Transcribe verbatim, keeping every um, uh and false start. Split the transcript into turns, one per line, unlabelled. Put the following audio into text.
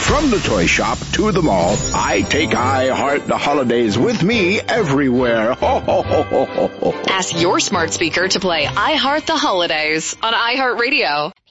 From the toy shop to the mall, I take iHeart the Holidays with me everywhere. Ho, ho, ho, ho, ho, ho.
Ask your smart speaker to play iHeart the Holidays on iHeartRadio.